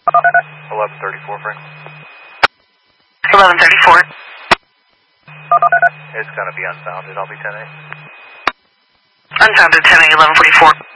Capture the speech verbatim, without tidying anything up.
eleven thirty-four, Frank. eleven thirty-four. It's going to be unfounded. I'll be ten eight. Unfounded ten eight, eleven forty-four.